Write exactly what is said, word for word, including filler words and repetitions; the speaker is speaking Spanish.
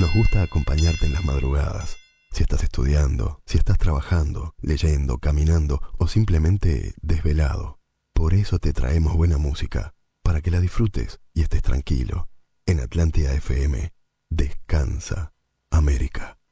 Nos gusta acompañarte en las madrugadas. Si estás estudiando, si estás trabajando, leyendo, caminando o simplemente desvelado. Por eso te traemos buena música, para que la disfrutes y estés tranquilo. En Atlántida F M, Descansa América.